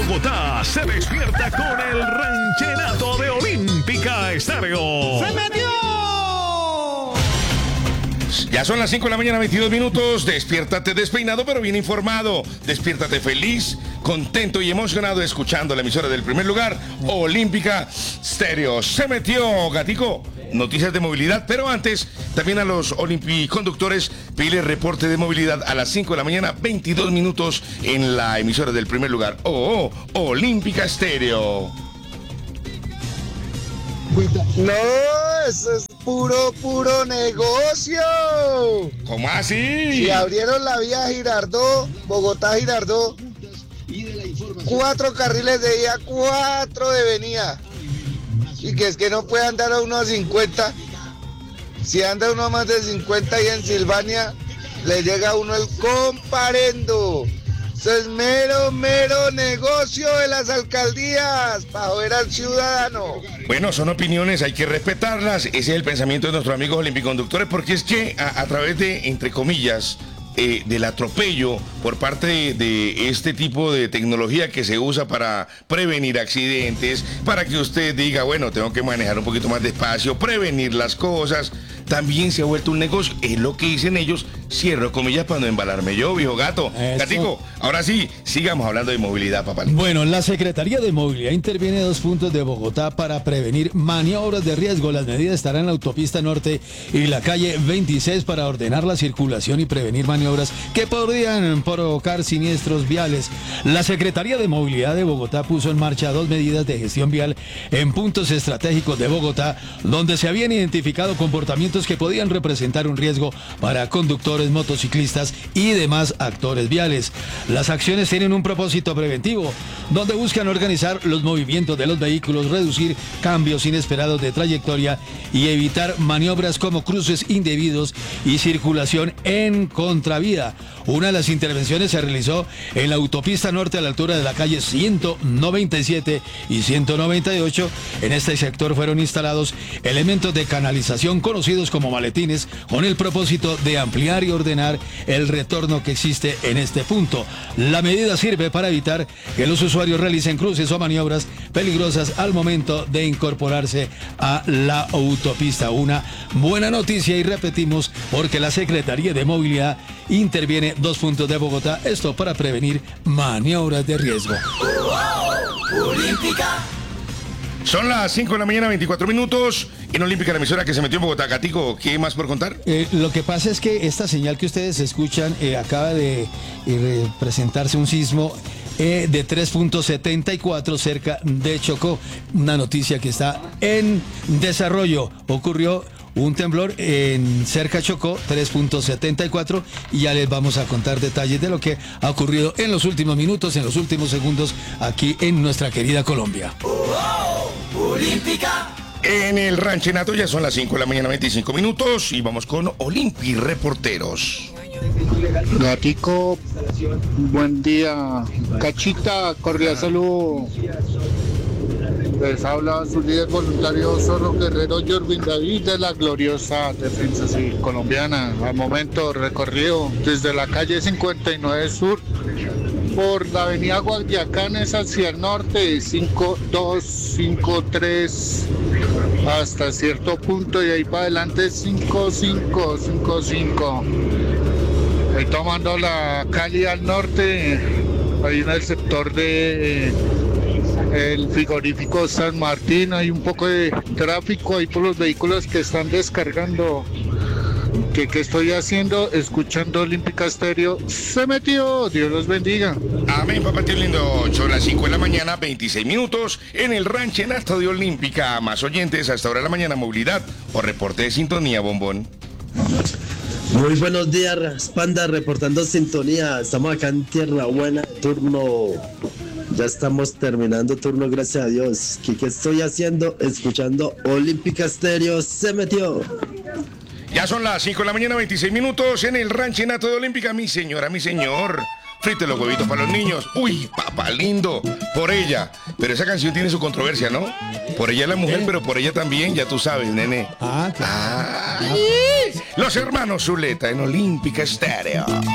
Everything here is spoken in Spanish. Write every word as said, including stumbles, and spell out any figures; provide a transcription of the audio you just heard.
Bogotá se despierta con el ranchenato de Olímpica Estéreo. ¡Se metió! Ya son las cinco de la mañana, veintidós minutos. Despiértate despeinado, pero bien informado. Despiértate feliz, contento y emocionado escuchando la emisora del primer lugar, Olímpica Stereo. Se metió, gatico. Noticias de movilidad, pero antes, también a los olimpiconductores, pide reporte de movilidad a las cinco de la mañana, veintidós minutos en la emisora del primer lugar, oh, oh, Olímpica Stereo. No, eso es puro, puro negocio. ¿Cómo así? Si abrieron la vía Girardot, Bogotá-Girardot, cuatro carriles de ida, cuatro de venida. Y que es que no puede andar a uno a cincuenta. Si anda uno a más de cincuenta y en Silvania, le llega a uno el comparendo. Eso es mero, mero negocio de las alcaldías para joder al ciudadano. Bueno, son opiniones, hay que respetarlas. Ese es el pensamiento de nuestros amigos olimpiconductores, porque es que a, a través de, entre comillas, eh, del atropello por parte de, de este tipo de tecnología que se usa para prevenir accidentes, para que usted diga, bueno, tengo que manejar un poquito más despacio, prevenir las cosas, también se ha vuelto un negocio. Es lo que dicen ellos, cierro comillas para no embalarme yo, viejo gato. Eso. Gatico, ahora sí, sigamos hablando de movilidad, papá. Bueno, la Secretaría de Movilidad interviene en dos puntos de Bogotá para prevenir maniobras de riesgo. Las medidas estarán en la autopista norte y la calle veintiséis para ordenar la circulación y prevenir maniobras que podrían provocar siniestros viales. La Secretaría de Movilidad de Bogotá puso en marcha dos medidas de gestión vial en puntos estratégicos de Bogotá, donde se habían identificado comportamientos que podían representar un riesgo para conductores, motociclistas y demás actores viales. Las acciones tienen un propósito preventivo, donde buscan organizar los movimientos de los vehículos, reducir cambios inesperados de trayectoria y evitar maniobras como cruces indebidos y circulación en contravía. Una de las intervenciones se realizó en la autopista norte a la altura de la calle ciento noventa y siete y ciento noventa y ocho. En este sector fueron instalados elementos de canalización conocidos como maletines, con el propósito de ampliar y ordenar el retorno que existe en este punto. La medida sirve para evitar que los usuarios realicen cruces o maniobras peligrosas al momento de incorporarse a la autopista. Una buena noticia, y repetimos, porque la Secretaría de Movilidad interviene dos puntos de Bogotá, esto para prevenir maniobras de riesgo. Son las cinco de la mañana, veinticuatro minutos. En Olímpica, la emisora que se metió en Bogotá. Gatico, ¿qué más por contar? Eh, lo que pasa es que esta señal que ustedes escuchan eh, acaba de eh, presentarse un sismo eh, de tres punto setenta y cuatro cerca de Chocó. Una noticia que está en desarrollo. Ocurrió un temblor en cerca Chocó, tres punto setenta y cuatro, y ya les vamos a contar detalles de lo que ha ocurrido en los últimos minutos, en los últimos segundos, aquí en nuestra querida Colombia. Olímpica. En el ranchenato ya son las cinco de la mañana, veinticinco minutos, y vamos con Olimpi Reporteros. Gatico, buen día. Cachita, cordial saludo. Les habla su líder voluntario Zorro Guerrero Jorvin David de la gloriosa Defensa Civil Colombiana. Al momento recorrido desde la calle cincuenta y nueve Sur por la avenida Guadiacanes hacia el norte, cinco dos cinco tres hasta cierto punto, y ahí para adelante cinco cinco cinco cinco. Estoy tomando la calle al norte, ahí en el sector de el frigorífico San Martín. Hay un poco de tráfico ahí por los vehículos que están descargando. ¿Qué, qué estoy haciendo? Escuchando Olímpica Stereo. Se metió. Dios los bendiga. Amén, papá, tío lindo. Son las cinco de la mañana, veintiséis minutos. En el ranchenato de Olímpica. Más oyentes hasta ahora de la mañana. Movilidad o reporte de sintonía, bombón. Muy buenos días, Raspanda, reportando sintonía. Estamos acá en Tierra Buena, turno. Ya estamos terminando turno, gracias a Dios. ¿Qué, qué estoy haciendo? Escuchando Olímpica Stereo. Se metió. Ya son las cinco de la mañana, veintiséis minutos. En el ranchenato de Olímpica. Mi señora, mi señor. Frite los huevitos para los niños. Uy, papá lindo. Por ella. Pero esa canción tiene su controversia, ¿no? Por ella es la mujer, pero por ella también, ya tú sabes, nene. Ah, claro. Ay, los hermanos Zuleta en Olímpica Stereo.